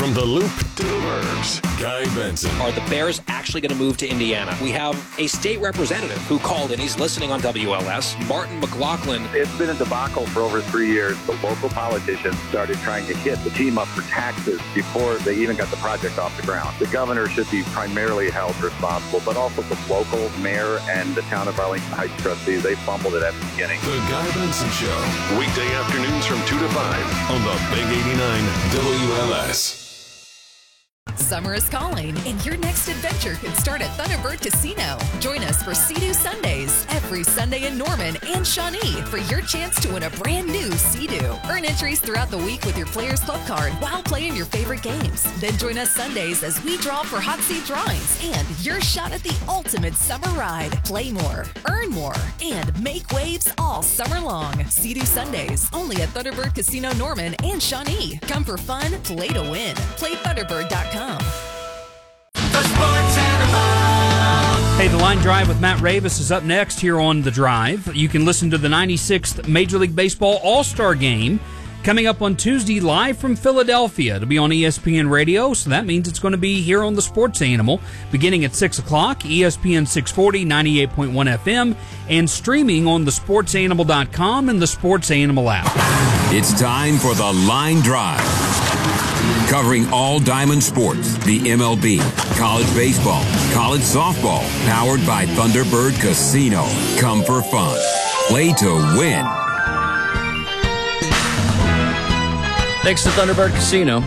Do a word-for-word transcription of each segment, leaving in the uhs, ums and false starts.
From the Loop to the Burbs, Guy Benson. Are the Bears actually going to move to Indiana? We have a state representative who called in. He's listening on W L S. Martin McLaughlin. It's been a debacle for over three years. The local politicians started trying to hit the team up for taxes before they even got the project off the ground. The governor should be primarily held responsible, but also the local mayor and the town of Arlington Heights trustees. They fumbled it at the beginning. The Guy Benson Show. Weekday afternoons from two to five on the Big eighty-nine W L S. Summer is calling, and your next adventure could start at Thunderbird Casino. Join us for Sea-Doo Sundays every Sunday in Norman and Shawnee for your chance to win a brand new Sea-Doo. Earn entries throughout the week with your Players Club card while playing your favorite games. Then join us Sundays as we draw for hot seat drawings and your shot at the ultimate summer ride. Play more, earn more, and make waves all summer long. Sea-Doo Sundays only at Thunderbird Casino Norman and Shawnee. Come for fun, play to win. Play thunderbird dot com. Hey, the Line Drive with Matt Ravis is up next here on The Drive. You can listen to the ninety-sixth Major League Baseball All-Star Game coming up on Tuesday live from Philadelphia. It'll be on E S P N Radio, so that means it's going to be here on the Sports Animal beginning at six o'clock, E S P N six forty, ninety-eight point one F M, and streaming on the sports animal dot com and the Sports Animal app. It's time for the Line Drive. Covering all Diamond sports, the M L B, college baseball, college softball, powered by Thunderbird Casino. Come for fun. Play to win. Thanks to Thunderbird Casino.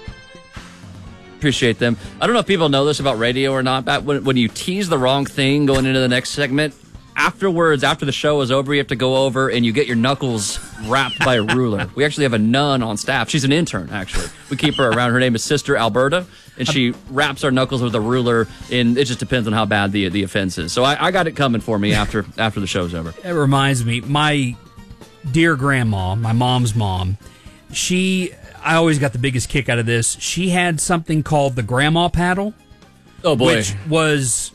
Appreciate them. I don't know if people know this about radio or not, but when, when you tease the wrong thing going into the next segment, afterwards, after the show is over, you have to go over and you get your knuckles wrapped by a ruler. We actually have a nun on staff. She's an intern, actually. We keep her around. Her name is Sister Alberta, and she wraps our knuckles with a ruler, and it just depends on how bad the the offense is. So I, I got it coming for me after after the show's over. It reminds me, my dear grandma, my mom's mom, she, I always got the biggest kick out of this. She had something called the grandma paddle. Oh, boy. Which was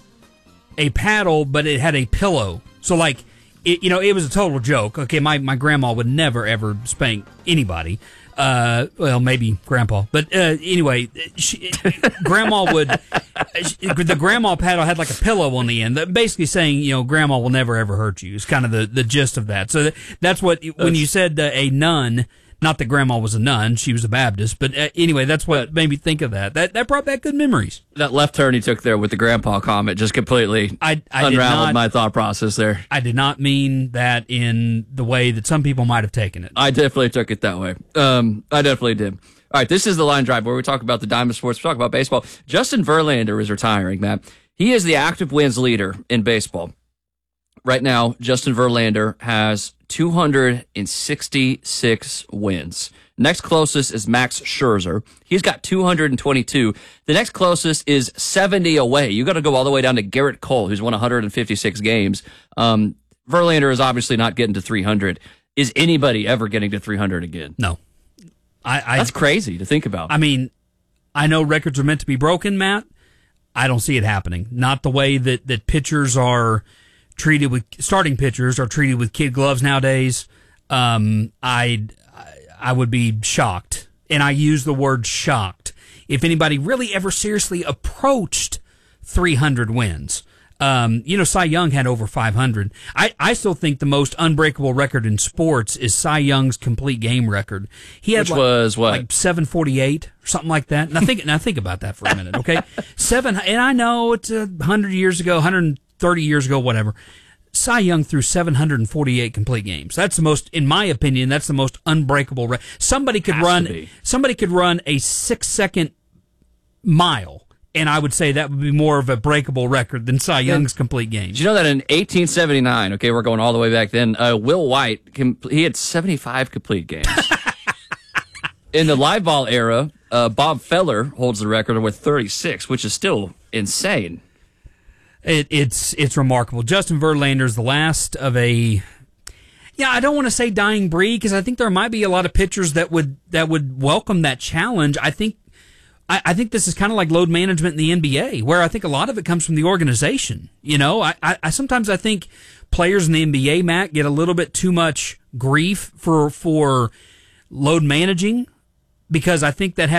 a paddle, but it had a pillow. So, like, it, you know, it was a total joke. Okay, my, my grandma would never, ever spank anybody. Uh, well, maybe grandpa. But uh, anyway, she, grandma would, she, the grandma paddle had like a pillow on the end, basically saying, you know, grandma will never, ever hurt you. Is kind of the, the gist of that. So that's what, when you said uh, a nun, not that grandma was a nun, she was a Baptist, but uh, anyway, that's what made me think of that. That that brought back good memories. That left turn he took there with the grandpa comment just completely I, I unraveled not, my thought process there. I did not mean that in the way that some people might have taken it. I definitely took it that way. Um, I definitely did. All right, this is the Line Drive where we talk about the Diamond Sports, we talk about baseball. Justin Verlander is retiring, Matt. He is the active wins leader in baseball. Right now, Justin Verlander has two hundred sixty-six wins. Next closest is Max Scherzer. He's got two hundred twenty-two. The next closest is seventy away. You got to go all the way down to Garrett Cole, who's won one hundred fifty-six games. Um, Verlander is obviously not getting to three hundred. Is anybody ever getting to three hundred again? No. I, I That's crazy to think about. I mean, I know records are meant to be broken, Matt. I don't see it happening. Not the way that, that pitchers are treated with, starting pitchers are treated with kid gloves nowadays. Um, I I would be shocked, and I use the word shocked, if anybody really ever seriously approached three hundred wins. Um, you know, Cy Young had over five hundred. I, I still think the most unbreakable record in sports is Cy Young's complete game record. He had Which like, was what? Like seven forty-eight or something like that. Now think, now think about that for a minute, okay? Seven, and I know it's a hundred years ago, one hundred thirty years ago, whatever. Cy Young threw seven hundred forty-eight complete games. That's the most, in my opinion, that's the most unbreakable record. Somebody could Has run, to be. somebody could run a six second mile, and I would say that would be more of a breakable record than Cy Young's complete games. Did you know that in eighteen seventy-nine, okay, we're going all the way back then, uh, Will White, he had seventy-five complete games. In the live ball era, uh, Bob Feller holds the record with thirty-six, which is still insane. It, it's it's remarkable. Justin Verlander is the last of a, yeah, I don't want to say dying breed, because I think there might be a lot of pitchers that would that would welcome that challenge. I think I, I think this is kind of like load management in the N B A, where I think a lot of it comes from the organization. You know, I, I, I sometimes I think players in the N B A, Matt, get a little bit too much grief for for load managing, because I think that has